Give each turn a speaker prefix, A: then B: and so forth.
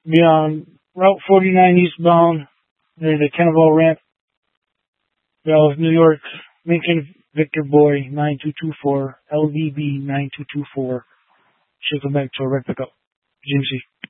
A: Be on Route 49 eastbound near the Kenneville ramp. Dallas, New York. Lincoln Victor Boy 9224 LVB 9224. Should come back to a red pickup. GMC.